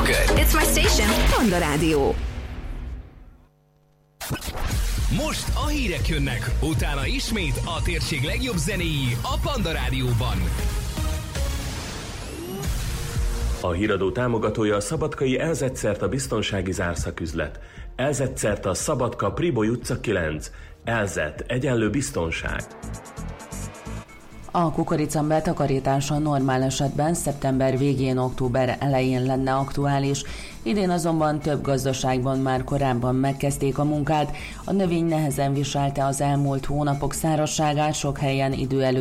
good. It's my station. Panda Rádió. Most a hírek jönnek, utána ismét a térség legjobb zenéi a Panda Rádióban. A híradó támogatója a szabadkai Elzetszert a biztonsági zárszaküzlet. Elzetszert a Szabadka Priboly utca 9. Elzet egyenlő biztonság. A kukorica betakarítása normál esetben szeptember végén, október elején lenne aktuális. Idén azonban több gazdaságban már korábban megkezdték a munkát. A növény nehezen viselte az elmúlt hónapok szárazságát, sok helyen idő előtt